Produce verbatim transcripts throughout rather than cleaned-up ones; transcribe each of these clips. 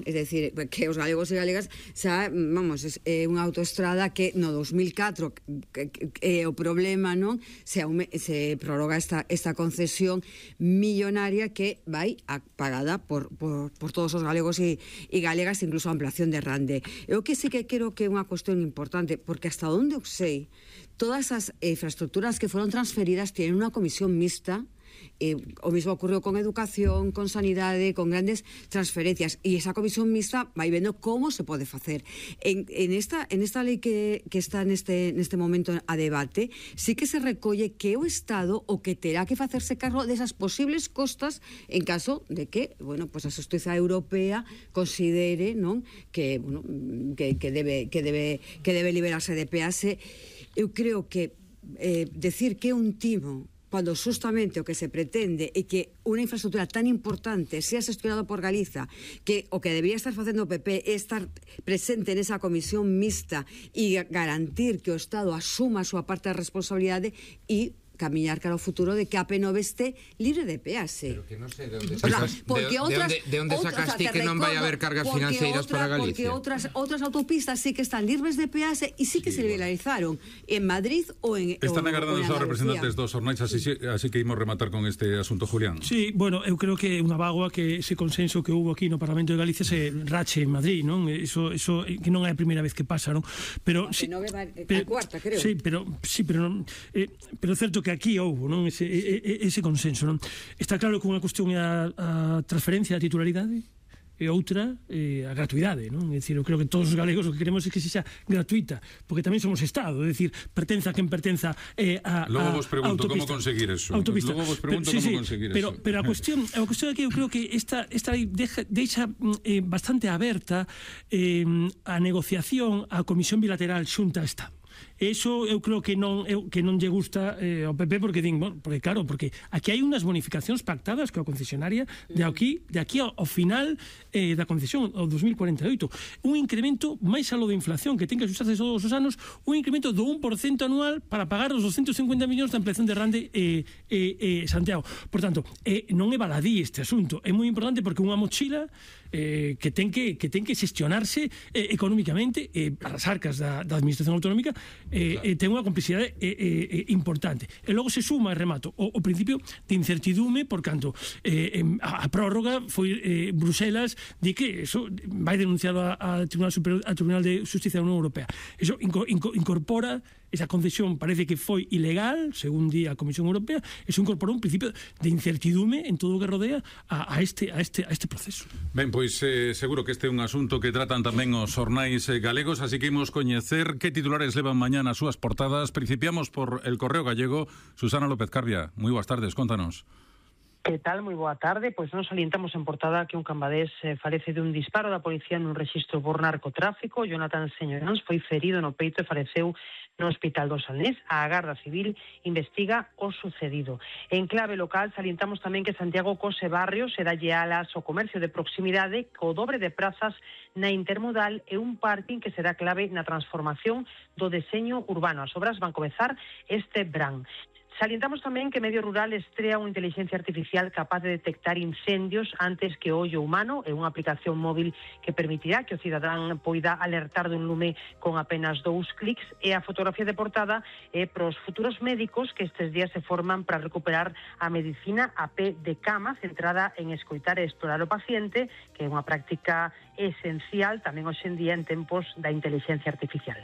é dicir, que os galegos e galegas xa, vamos, é unha autoestrada que no dos mil catro que, que, que, o problema, non, se, aume, se prorroga esta, esta concesión millonaria que vai a, pagada por, por, por todos os galegos e, e galegas, incluso a ampliación de Rande. Eu que sí que quero que é unha cuestión importante, porque hasta onde eu sei, todas as infraestructuras que foron transferidas tienen unha comisión mixta. Eh, o mismo ocurrió con educación, con sanidade, con grandes transferencias, e esa comisión mixta vai vendo como se pode facer. En, en, esta, en esta lei que, que está neste, neste momento a debate, sí que se recolle que o Estado o que terá que facerse cargo desas posibles costas en caso de que, bueno, pues a Xustiza Europea considere, non, que, bueno, que, que debe que debe que debe liberarse de peaxe. Eu creo que eh, decir que é un timo cando justamente o que se pretende é que unha infraestructura tan importante sea gestionada por Galiza, que o que debería estar facendo o P P é estar presente nesa comisión mixta e garantir que o Estado asuma a súa parte da responsabilidade e camiñar cara ao futuro de que a P nove este libre de peaxe. Pero que non sei de onde sacas, porque de, outras, de, onde, de onde sacaste que non vai haber cargas financeiras outra, para Galicia. Porque outras, outras autopistas sí que están libres de peaxe e sí que sí, se liberalizaron en Madrid ou en Están agardando os representantes dos Ornais, así, así que imos rematar con este asunto, Julián. Sí, bueno, eu creo que é unha vagoa que ese consenso que hubo aquí no Parlamento de Galicia se rache en Madrid, non? Eso, eso que non é a primeira vez que pasa, non? Pero, sí, no, a pero, cuarta, creo. Sí, pero sí, pero non, eh, pero é certo que aquí houbo, non? Ese, ese consenso, non? Está claro que unha cuestión é a, a transferencia da titularidade e outra eh, a gratuidade, non? É dicir, eu creo que todos os galegos o que queremos é que sexa gratuita, porque tamén somos Estado, é dicir, pertenza a quen pertenza eh, a Logo vos pregunto como conseguir eso. Autopista. Logo vos pregunto pero, como sí, conseguir sí, pero, eso. Pero a cuestión, a cuestión é que eu creo que esta, esta lei deja, deixa eh, bastante aberta eh, a negociación a comisión bilateral xunta a Estado. Eso eu creo que non eu, que non lle gusta eh, ao P P, porque din, bueno, porque claro, porque aquí hai unhas bonificacións pactadas coa concesionaria de aquí de aquí ao, ao final eh, da concesión ao dos mil cuarenta e oito, un incremento máis aló da inflación que ten que ajustarse todos os anos, un incremento do un por cento anual para pagar os doscientos cincuenta millóns da ampliación de Rande e eh, eh, Santiago. Por tanto, eh, non é baladí este asunto, é moi importante porque unha mochila eh, que ten que que ten que xestionarse eh, económicamente eh, para as arcas da, da administración autonómica. Eh, claro. eh, ten unha complicidade eh, eh, importante. E logo se suma, e remato, o, o principio de incertidume, por canto eh, a, a prórroga foi eh, Bruselas di que eso vai denunciado a, a Tribunal Superior, a Tribunal de Xustiza da Unión Europea. Eso inco, inco, incorpora esa concesión, parece que foi ilegal, según di a Comisión Europea, eso incorporou un principio de incertidume en todo o que rodea a, a, este, a, este, a este proceso. Ben, pois eh, seguro que este é un asunto que tratan tamén os xornais eh, galegos, así que imos coñecer que titulares levan mañá nas súas portadas. Principiamos por El Correo Gallego. Susana López Carbia, moi boas tardes, contanos. Que tal? Moi boa tarde. Pois non salientamos en portada que un cambadés eh, falece de un disparo da policía nun rexistro por narcotráfico. Jonathan Señorans foi ferido no peito e faleceu no Hospital do Salnés. A Garda Civil investiga o sucedido. En clave local salientamos tamén que Santiago cose barrios e dalle alas ao comercio de proximidade co dobre de prazas na intermodal e un parking que será clave na transformación do deseño urbano. As obras van comezar este verán. Salientamos tamén que Medio Rural estrea unha inteligencia artificial capaz de detectar incendios antes que o ollo humano e unha aplicación móvil que permitirá que o cidadán poida alertar dun lume con apenas dous clics, e a fotografía de portada é para os futuros médicos que estes días se forman para recuperar a medicina a pé de cama, centrada en escoitar e explorar o paciente, que é unha práctica esencial tamén hoxe en día en tempos da inteligencia artificial.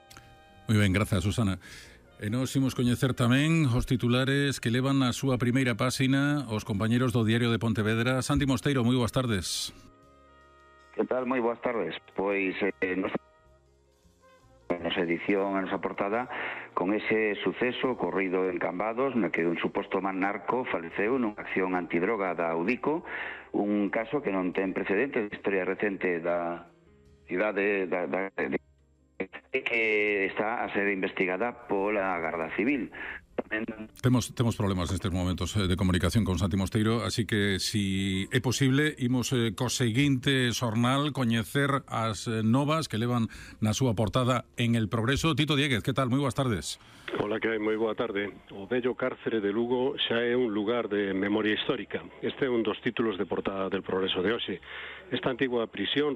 Moi ben, grazas, Susana. E nos imos coñecer tamén os titulares que levan na súa primeira páxina os compañeros do Diario de Pontevedra. Santi Mosteiro, moi boas tardes. Que tal? Moi boas tardes. Pois eh, nos... nosa edición, a nosa portada, con ese suceso ocorrido en Cambados, na que un suposto man narco faleceu nunha acción antidroga da UDICO, un caso que non ten precedente de historia recente da cidade da, da, de que está a ser investigada pola Garda Civil. Tamén... Temos, temos problemas nestes momentos de comunicación con Santi Mosteiro, así que, si é posible, imos eh, co seguinte xornal coñecer as eh, novas que levan na súa portada en El Progreso. Tito Dieguez, que tal? Moi boas tardes. Hola, que hai? Moi boa tarde. O vello cárcere de Lugo xa é un lugar de memoria histórica. Este é un dos títulos de portada del Progreso de hoxe. Esta antigua prisión